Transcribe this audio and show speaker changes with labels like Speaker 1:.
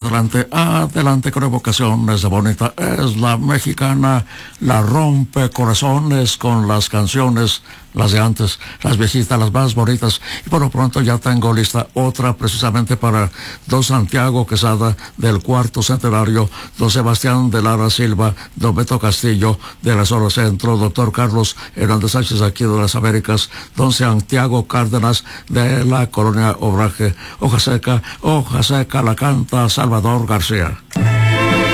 Speaker 1: adelante, adelante con evocaciones de bonita. Es la mexicana, la rompe corazones con las canciones, las de antes, las viejitas, las más bonitas. Y por lo pronto ya tengo lista otra precisamente para don Santiago Quesada del cuarto centenario, don Sebastián de Lara Silva, don Beto Castillo de la Zona Centro, doctor Carlos Hernández Sánchez aquí de las Américas, don Santiago Cárdenas de la Colonia Obraje. Hoja seca, la canta Salvador García.